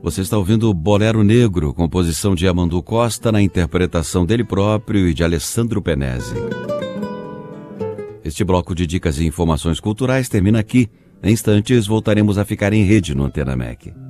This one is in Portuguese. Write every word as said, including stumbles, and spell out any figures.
Você está ouvindo Bolero Negro, composição de Amandu Costa, na interpretação dele próprio e de Alessandro Penese. Este bloco de dicas e informações culturais termina aqui. Em instantes, voltaremos a ficar em rede no Antena M E C.